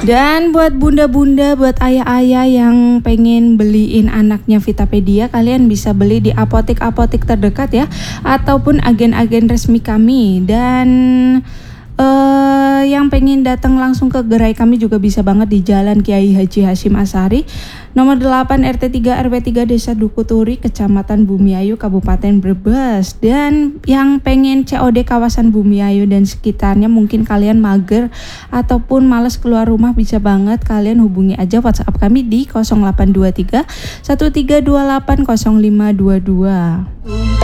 Dan buat bunda-bunda, buat ayah-ayah yang pengen beliin anaknya Vitapedia, kalian bisa beli di apotek-apotek terdekat ya, ataupun agen-agen resmi kami. Dan yang pengen datang langsung ke gerai kami juga bisa banget di Jalan Kiai Haji Hasyim Asy'ari, nomor 8 RT 3 RW 3 Desa Dukuturi, Kecamatan Bumiayu, Kabupaten Brebes. Dan yang pengen COD kawasan Bumiayu dan sekitarnya, mungkin kalian mager ataupun males keluar rumah, bisa banget kalian hubungi aja WhatsApp kami di 0823 1328 0522.